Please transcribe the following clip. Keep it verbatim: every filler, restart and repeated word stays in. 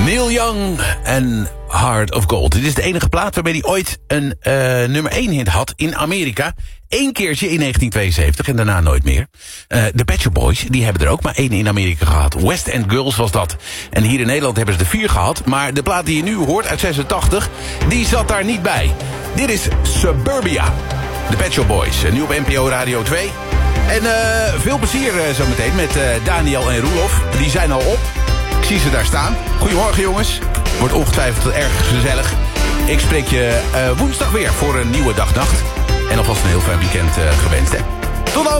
Neil Young en Heart of Gold. Dit is de enige plaat waarmee hij ooit een uh, nummer één hit had in Amerika. Eén keertje in negentien tweeënzeventig en daarna nooit meer. Uh, de Pet Shop Boys, die hebben er ook maar één in Amerika gehad. West End Girls was dat. En hier in Nederland hebben ze er vier gehad. Maar de plaat die je nu hoort uit zesentachtig, die zat daar niet bij. Dit is Suburbia. De Pet Shop Boys, nu op N P O Radio twee. En uh, veel plezier uh, zometeen met uh, Daniel en Roelof. Die zijn al op. Ik zie ze daar staan. Goedemorgen jongens. Wordt ongetwijfeld erg gezellig. Ik spreek je uh, woensdag weer voor een nieuwe dagnacht. En alvast een heel fijn weekend uh, gewenst. Hè. Tot dan!